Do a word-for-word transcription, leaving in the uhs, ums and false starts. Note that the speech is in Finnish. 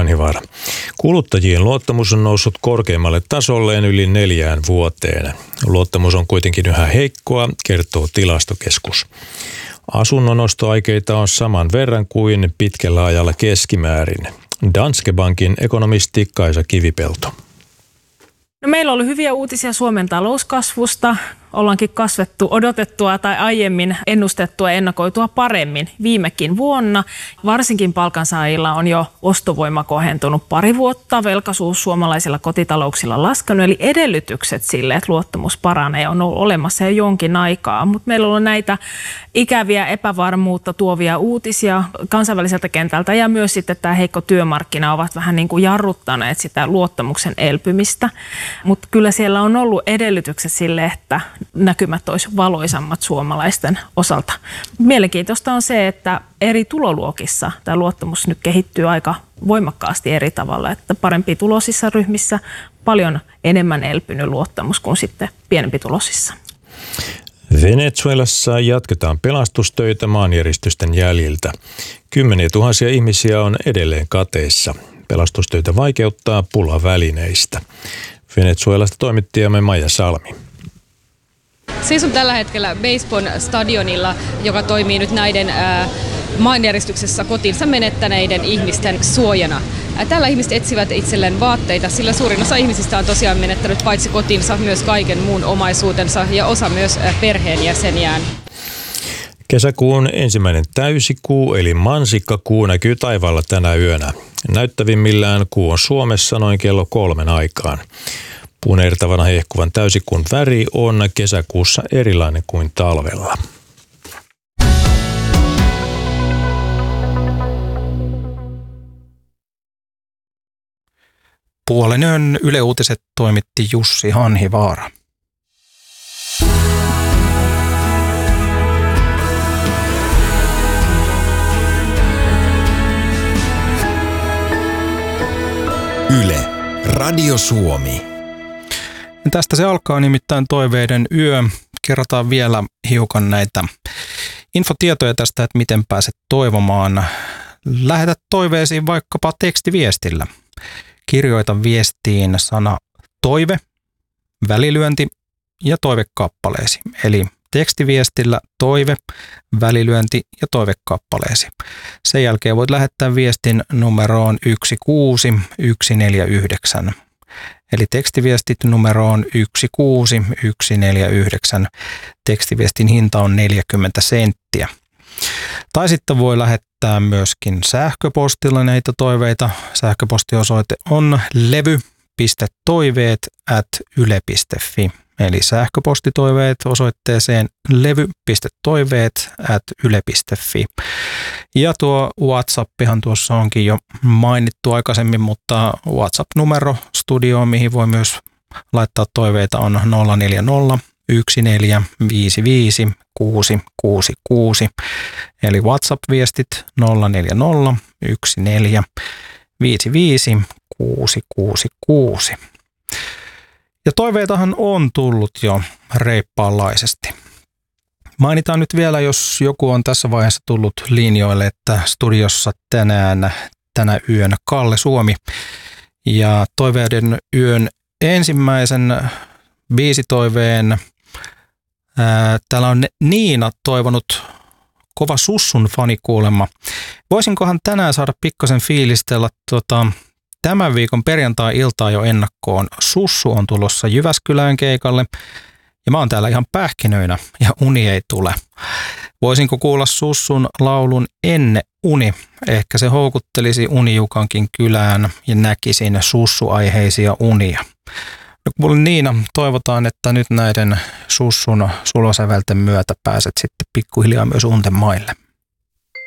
Hanhivaara. Kuluttajien luottamus on noussut korkeimmalle tasolleen yli neljään vuoteen. Luottamus on kuitenkin yhä heikkoa, kertoo Tilastokeskus. Asunnon ostoaikeita on saman verran kuin pitkällä ajalla keskimäärin. Danske Bankin ekonomisti Kaisa Kivipelto. No, meillä on ollut hyviä uutisia Suomen talouskasvusta. Ollaankin kasvettu odotettua tai aiemmin ennustettua ja ennakoitua paremmin viimekin vuonna. Varsinkin palkansaajilla on jo ostovoima kohentunut pari vuotta. Velkaisuus suomalaisilla kotitalouksilla laskenut, eli edellytykset sille, että luottamus paranee, on ollut olemassa jo jonkin aikaa. Mutta meillä on ollut näitä ikäviä epävarmuutta tuovia uutisia kansainväliseltä kentältä ja myös sitten tämä heikko työmarkkina ovat vähän niin kuin jarruttaneet sitä luottamuksen elpymistä. Mutta kyllä siellä on ollut edellytykset sille, että näkymät olisi valoisammat suomalaisten osalta. Mielenkiintoista on se, että eri tuloluokissa tämä luottamus nyt kehittyy aika voimakkaasti eri tavalla, että parempi tulosissa ryhmissä paljon enemmän elpynyt luottamus kuin sitten pienempi tulosissa. Venezuelassa jatketaan pelastustöitä maanjäristysten jäljiltä. Kymmeniä tuhansia ihmisiä on edelleen kateissa. Pelastustöitä vaikeuttaa pula välineistä. Venezuelasta toimittajamme Maija Salmi. Seison tällä hetkellä Basebon stadionilla, joka toimii nyt näiden ää, maanjäristyksessä kotinsa menettäneiden ihmisten suojana. Ää, tällä ihmiset etsivät itselleen vaatteita, sillä suurin osa ihmisistä on tosiaan menettänyt paitsi kotinsa myös kaiken muun omaisuutensa ja osa myös ää, perheenjäseniään. Kesäkuun ensimmäinen täysikuu eli mansikkakuu näkyy taivaalla tänä yönä. Näyttävimmillään kuu on Suomessa noin kello kolmen aikaan. Punertavana hehkuvan täysikuun väri on kesäkuussa erilainen kuin talvella. Puolen yön Yle Uutiset toimitti Jussi Hanhivaara. Yle, Radio Suomi. Tästä se alkaa nimittäin toiveiden yö. Kerrotaan vielä hiukan näitä infotietoja tästä, että miten pääset toivomaan. Lähetä toiveesi vaikkapa tekstiviestillä. Kirjoita viestiin sana toive, välilyönti ja toivekappaleesi. Eli tekstiviestillä toive, välilyönti ja toivekappaleesi. Sen jälkeen voit lähettää viestin numeroon yksi kuusi yksi neljä yhdeksän. Eli tekstiviestit numeroon yksi kuusi yksi neljä yhdeksän. Tekstiviestin hinta on neljäkymmentä senttiä. Tai sitten voi lähettää myöskin sähköpostilla näitä toiveita. Sähköpostiosoite on levy piste toiveet ät yle piste fi. Eli sähköpostitoiveet osoitteeseen levy piste toiveet ät yle piste fi. Ja tuo WhatsAppihan tuossa onkin jo mainittu aikaisemmin, mutta WhatsApp-numero studioon, mihin voi myös laittaa toiveita, on nolla neljä nolla yksi neljä viisi viisi kuusi kuusi kuusi. Eli WhatsApp-viestit nolla neljä nolla yksi neljä viisi viisi kuusi kuusi kuusi. Ja toiveitahan on tullut jo reippaanlaisesti. Mainitaan nyt vielä, jos joku on tässä vaiheessa tullut linjoille, että studiossa tänään, tänä yönä Kalle Suomi. Ja toiveiden yön ensimmäisen biisitoiveen, ää, täällä on Niina toivonut kova Sussun fani kuulemma. Voisinkohan tänään saada pikkasen fiilistellä tota, tämän viikon perjantai-iltaa jo ennakkoon. Sussu on tulossa Jyväskylään keikalle ja mä oon täällä ihan pähkinöinä ja uni ei tule. Voisinko kuulla Sussun laulun Enne uni? Ehkä se houkuttelisi Unijukankin kylään ja näkisin sussuaiheisia unia. No kuule Niina, toivotaan, että nyt näiden Sussun sulosävelten myötä pääset sitten pikkuhiljaa myös unten maille.